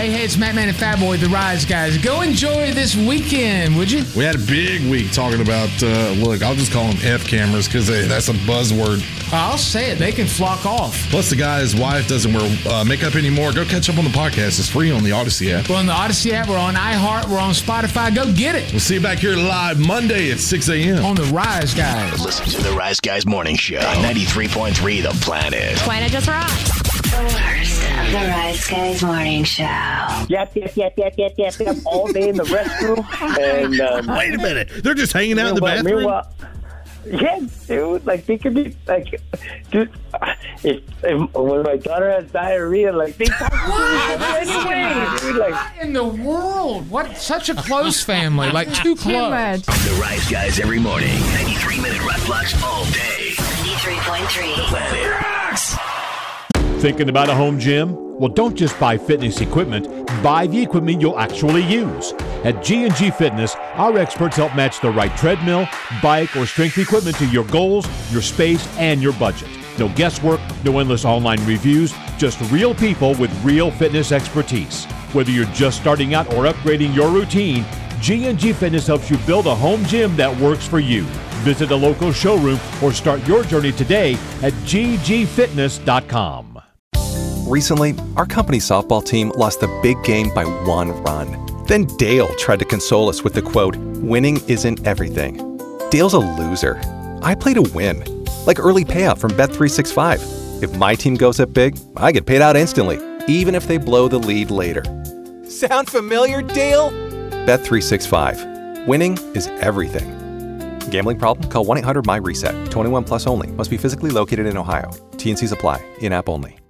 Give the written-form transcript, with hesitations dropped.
Hey, it's Matt Man and Fat Boy, the Rise Guys. Go enjoy this weekend, would you? We had a big week talking about, look, I'll just call them F cameras because that's a buzzword. I'll say it. They can flock off. Plus, the guy's wife doesn't wear makeup anymore. Go catch up on the podcast. It's free on the Odyssey app. We're on the Odyssey app. We're on iHeart. We're on Spotify. Go get it. We'll see you back here live Monday at 6 a.m. on the Rise Guys. Listen to the Rise Guys Morning Show. 93.3 The Planet. Planet just rocks. The worst of the Rise Guys Morning Show. Yep, all day in the restroom. And Wait a minute. They're just hanging out in the bathroom? Yeah, dude. Like, they could be, like, dude, if when my daughter has diarrhea, like, they talk to me anyway, dude. Like, What in the world? What? Such a close family. Like, too close. The Rise Guys every morning. 93-minute rock blocks all day. 93.3 The Planet rocks. Thinking about a home gym? Well, don't just buy fitness equipment. Buy the equipment you'll actually use. At G&G Fitness, our experts help match the right treadmill, bike, or strength equipment to your goals, your space, and your budget. No guesswork, no endless online reviews, just real people with real fitness expertise. Whether you're just starting out or upgrading your routine, G&G Fitness helps you build a home gym that works for you. Visit a local showroom or start your journey today at ggfitness.com. Recently, our company softball team lost the big game by 1 run. Then Dale tried to console us with the quote, "Winning isn't everything." Dale's a loser. I play to win. Like early payout from Bet365. If my team goes up big, I get paid out instantly, even if they blow the lead later. Sound familiar, Dale? Bet365. Winning is everything. Gambling problem? Call 1-800-MY-RESET. 21 plus only. Must be physically located in Ohio. T&Cs apply. In-app only.